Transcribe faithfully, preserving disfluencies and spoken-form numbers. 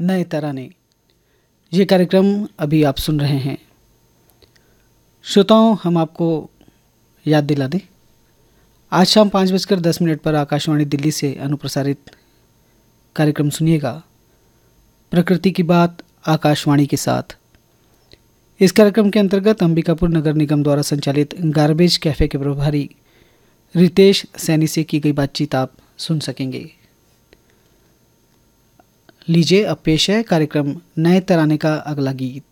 नए तराने, ये कार्यक्रम अभी आप सुन रहे हैं। श्रोताओं, हम आपको याद दिला दें, आज शाम पाँच बजकर दस मिनट पर आकाशवाणी दिल्ली से अनुप्रसारित कार्यक्रम सुनिएगा, प्रकृति की बात आकाशवाणी के साथ। इस कार्यक्रम के अंतर्गत अंबिकापुर नगर निगम द्वारा संचालित गार्बेज कैफ़े के प्रभारी रितेश सैनी से की गई बातचीत आप सुन सकेंगे। लीजिए अब पेश है कार्यक्रम नए तराने का अगला गीत।